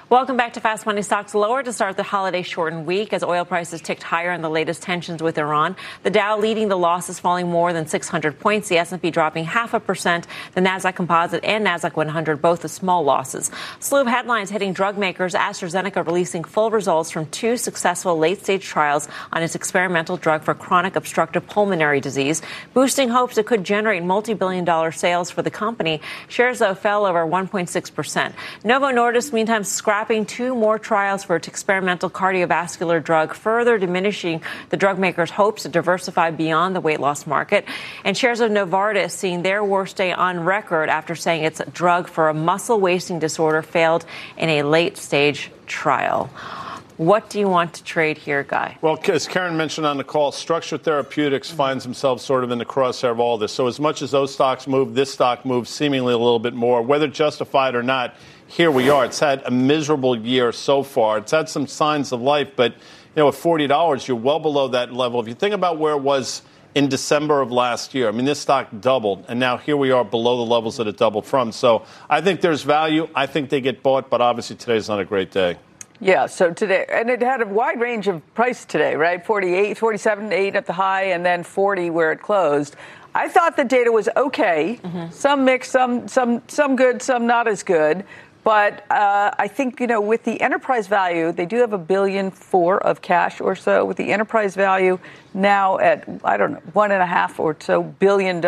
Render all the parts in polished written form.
Welcome back to Fast Money. Stocks lower to start the holiday-shortened week as oil prices ticked higher in the latest tensions with Iran. The Dow leading the losses, falling more than 600 points. The S&P dropping 0.5%. The Nasdaq Composite and Nasdaq 100 both with small losses. Slew of headlines hitting drug makers. AstraZeneca releasing full results from 2 successful late-stage trials on its experimental drug for chronic obstructive pulmonary disease, boosting hopes it could generate multi-billion-dollar sales for the company. Shares, though, fell over 1.6%. Novo Nordisk, meantime, scrapping 2 more trials for its experimental cardiovascular drug, further diminishing the drug maker's hopes to diversify beyond the weight loss market. And shares of Novartis seeing their worst day on record after saying its drug for a muscle wasting disorder failed in a late-stage trial. What do you want to trade here, Guy? Well, as Karen mentioned on the call, Structure Therapeutics finds themselves sort of in the crosshair of all this. So as much as those stocks move, this stock moves seemingly a little bit more. Whether justified or not, here we are. It's had a miserable year so far. It's had some signs of life, but at $40, you're well below that level. If you think about where it was in December of last year, I mean, this stock doubled, and now here we are below the levels that it doubled from. So I think there's value. I think they get bought, but obviously today's not a great day. Yeah, so today, and it had a wide range of price today, right? 48, 47, 8 at the high, and then 40 where it closed. I thought the data was okay. Some mixed, some good, some not as good. But I think, with the enterprise value, they do have $1.4 billion of cash or so. With the enterprise value now at, $1.5 or so billion.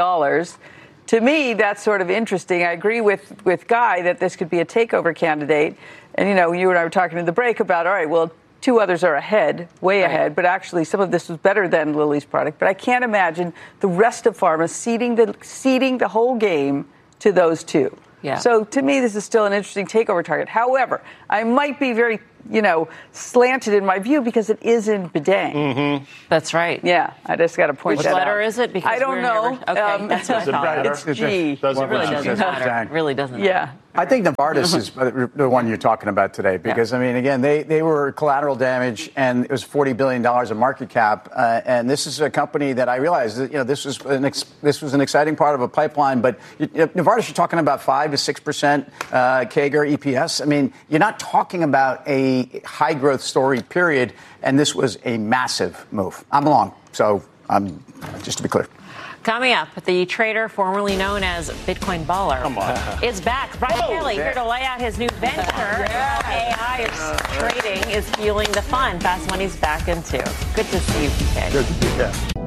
To me, that's sort of interesting. I agree with Guy that this could be a takeover candidate. And, you and I were talking in the break about, all right, well, 2 others are ahead, way ahead. But actually, some of this was better than Lilly's product. But I can't imagine the rest of pharma ceding the whole game to those 2. Yeah. So to me, this is still an interesting takeover target. However, I might be very, slanted in my view because it is in Bedang. That's right. Yeah, I just got to point Which that out. Which letter is it? Because I don't know. Okay, that's what I thought. It's G. It really doesn't matter. It really doesn't matter. Yeah. I think Novartis is the one you're talking about today because, again, they were collateral damage and it was $40 billion of market cap. And this is a company that I realized that, this was an exciting part of a pipeline. But Novartis, you're talking about 5 to 6% CAGR EPS. I mean, you're not talking about a high growth story, period. And this was a massive move. I'm long. So just to be clear. Coming up, the trader formerly known as Bitcoin Baller is back. Brian Kelly here to lay out his new venture. AI trading is fueling the fun. Fast Money's back in too. Good to see you, PK. Good to be here.